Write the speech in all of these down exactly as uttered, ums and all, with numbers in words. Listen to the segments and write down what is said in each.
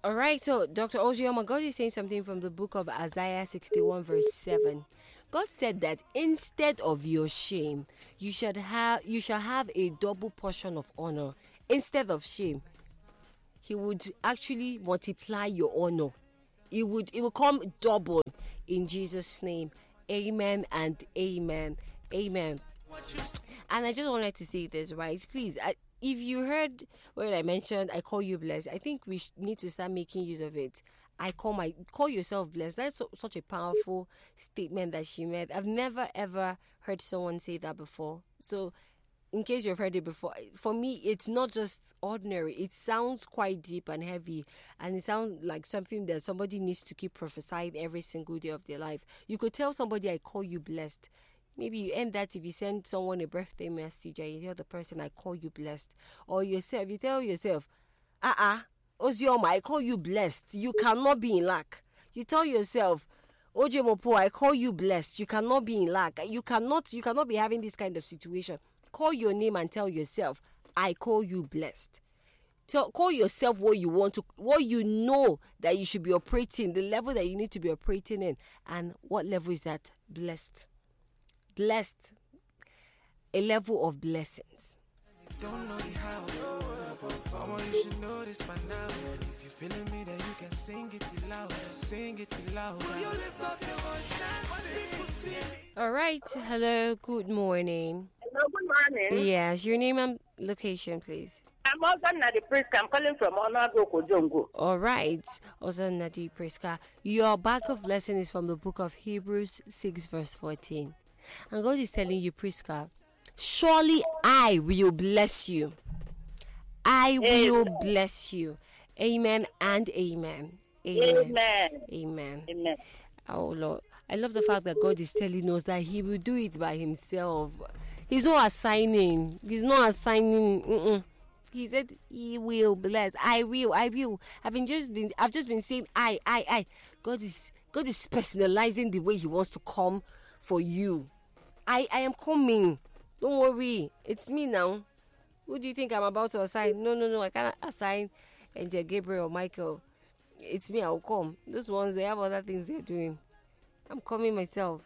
All right, so Doctor Ozioma, God is saying something from the book of Isaiah sixty-one, verse seven. God said that instead of your shame, you should have you shall have a double portion of honor. Instead of shame, He would actually multiply your honor. It would it will come double in Jesus' name. Amen and amen. Amen. And I just wanted to say this, right? Please, I, if you heard when I mentioned I call you blessed, I think we sh- need to start making use of it. I call my call yourself blessed. That's so, such a powerful statement that she made. I've never ever heard someone say that before. So, in case you've heard it before, for me, it's not just ordinary. It sounds quite deep and heavy, and it sounds like something that somebody needs to keep prophesying every single day of their life. You could tell somebody, I call you blessed. Maybe you end that if you send someone a birthday message and you tell the person, I call you blessed. Or yourself, you tell yourself, uh-uh, Ozioma, I call you blessed. You cannot be in lack. You tell yourself, Ojemopo, I call you blessed. You cannot be in lack. You cannot, you cannot be having this kind of situation. Call your name and tell yourself, I call you blessed. Tell, call yourself what you want to, what you know that you should be operating, the level that you need to be operating in. And what level is that? Blessed. Blessed. A level of blessings. Don't know the how. Mama, you should know this by now. If you're feeling me, then you can sing it loud. Sing it loud. Will you lift up your voice and people see me? All right. Hello. Good morning. Hello, good morning. Yes. Your name and location, please. I'm also Nadi Priska. I'm calling from Onago Kojongo. All right. Also Nadi Priska. Your bag of blessing is from the book of Hebrews six, verse fourteen. And God is telling you, Priska, surely I will bless you. I will amen. Bless you. Amen and amen. Amen. Amen. Amen. Amen. Oh, Lord. I love the fact that God is telling us that He will do it by Himself. He's not assigning. He's not assigning. Mm-mm. He said He will bless. I will. I will. I've been just been. I've just been saying I. I. I. God is. God is personalizing the way He wants to come for you. I, I am coming. Don't worry. It's me now. Who do you think I'm about to assign? No, no, no. I cannot assign Angel Gabriel or Michael. It's me. I'll come. Those ones, they have other things they're doing. I'm coming myself.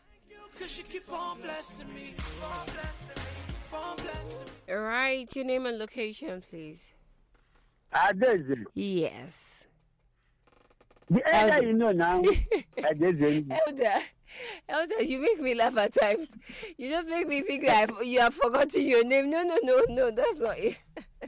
All right. Your name and location, please. Adeze. Yes. The elder, you know now. Adeze. Elder. Elder, you make me laugh at times. You just make me think that I've, you have forgotten your name. No, no, no, no, that's not it.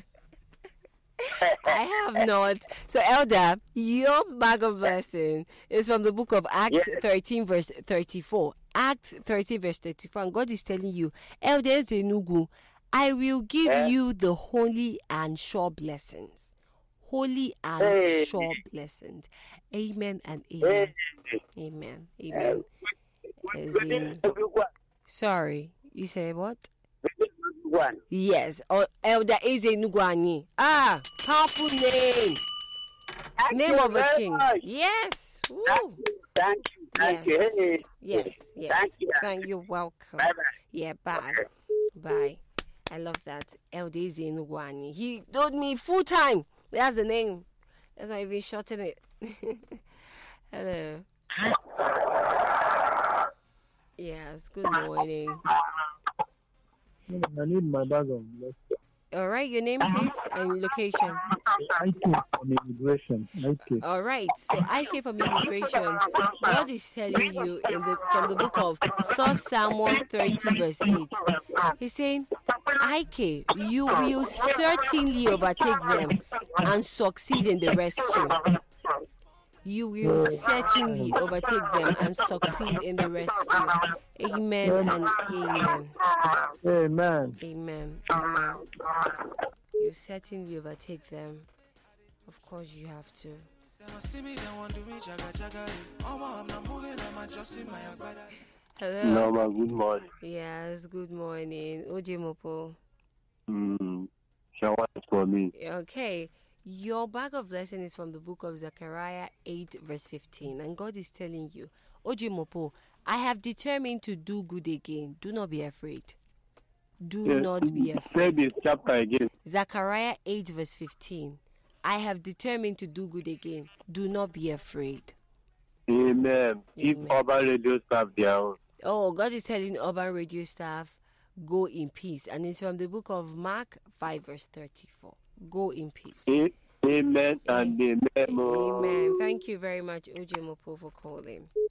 I have not. So, Elder, your bag of blessing is from the book of Acts yes. thirteen, verse thirty-four. Acts thirteen, verse thirty-four. And God is telling you, Elder Zenugu, I will give yes. you the holy and sure blessings. Holy and hey. sure blessings. Amen and amen. Hey. Amen. Amen. In, sorry, you say what? Yes. Oh, Elder Eze Nugwani. Ah, powerful name. Thank name of a king. Much. Yes. Woo. Thank you. Thank you. Yes. Hey. Yes. Yes. Thank you. Thank you. Welcome. Bye bye. Yeah. Bye. Okay. Bye. I love that. Elder Eze Nugwani. He told me full time. That's the name. That's not even shorten it. Hello. Yes, good morning. I need my bag of blessing. All right, your name, please, and location. I came from immigration. Okay. All right, so I came from immigration. God is telling you in the from the book of First Samuel thirty, verse eight. He's saying, Ike, you will certainly overtake them and succeed in the rescue. You will certainly overtake them and succeed in the rescue. Amen and amen. Amen. Amen. Amen. You certainly overtake them. Of course you have to. Hello. Norma, good morning. Yes, good morning. Ojemopo. Mm, shower for me. Okay. Your bag of blessing is from the book of Zechariah eight, verse fifteen. And God is telling you, Ojemopo, I have determined to do good again. Do not be afraid. Do Yes. not be Say afraid. this chapter again. Zechariah eight, verse fifteen. I have determined to do good again. Do not be afraid. Amen. Give Urban Radio staff their own. Oh, God is telling Urban Radio staff, go in peace. And it's from the book of Mark five verse thirty-four. Go in peace. A- Amen and amen. Amen. Thank you very much, O J Mopo, for calling.